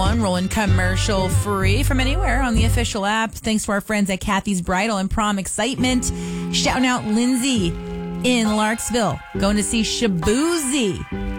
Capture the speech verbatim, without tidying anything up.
fun, rolling commercial free from anywhere on the official app. Thanks to our friends at Kathy's Bridal and Prom Excitement. Shouting out Lindsay in Larksville, going to see Shabuzi